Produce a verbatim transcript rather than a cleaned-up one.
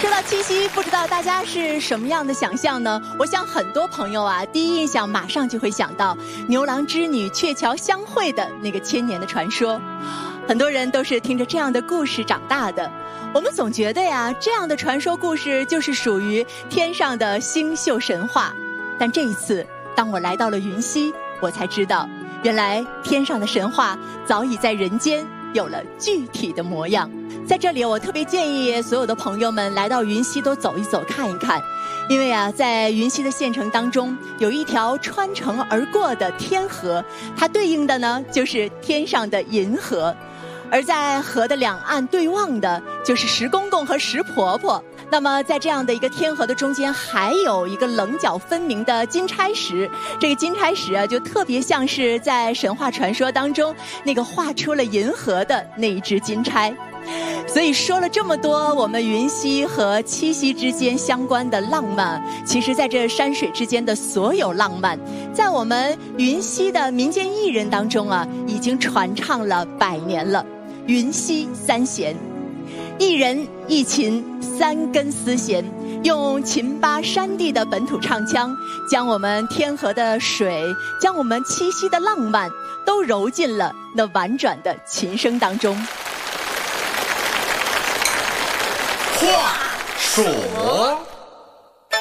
说到七夕，不知道大家是什么样的想象呢？我想很多朋友啊，第一印象马上就会想到牛郎织女鹊桥相会的那个千年的传说。很多人都是听着这样的故事长大的。我们总觉得呀，这样的传说故事就是属于天上的星宿神话。但这一次，当我来到了云溪，我才知道，原来天上的神话早已在人间有了具体的模样。在这里，我特别建议所有的朋友们来到云溪都走一走看一看，因为啊，在云溪的县城当中，有一条穿城而过的天河，它对应的呢就是天上的银河。而在河的两岸对望的就是石公公和石婆婆。那么在这样的一个天河的中间，还有一个棱角分明的金钗石。这个金钗石啊，就特别像是在神话传说当中那个画出了银河的那一只金钗。所以说了这么多我们云溪和七夕之间相关的浪漫，其实在这山水之间的所有浪漫，在我们云溪的民间艺人当中啊，已经传唱了百年了。云溪三弦，一人一琴三根丝弦，用秦巴山地的本土唱腔，将我们天河的水，将我们七夕的浪漫都揉进了那婉转的琴声当中。 话说